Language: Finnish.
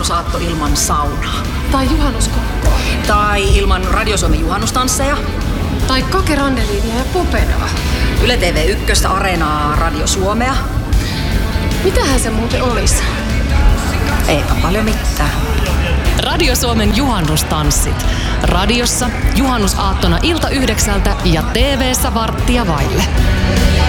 juhannusaatto ilman saunaa. Tai juhannuskokkoa. Tai ilman Radio Suomen juhannustansseja. Tai Kake Randeliinia ja Popenaa. Yle TV1, Areenaa, Radio Suomea. Mitähän se muuten olisi? Eipä paljon mitään. Radio Suomen juhannustanssit. Radiossa juhannusaattona ilta 9 ja TV:ssä 8:15.